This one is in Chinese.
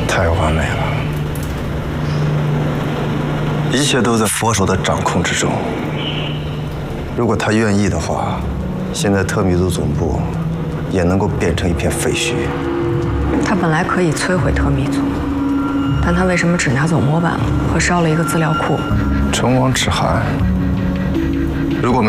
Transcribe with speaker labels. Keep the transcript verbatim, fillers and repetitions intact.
Speaker 1: 太完美了，一切都在佛手的掌控之中。如果他愿意的话，现在特米族总部也能够变成一片废墟。
Speaker 2: 他本来可以摧毁特米族，但他为什么只拿走模板和烧了一个资料库？
Speaker 1: 唇亡齿寒。如果没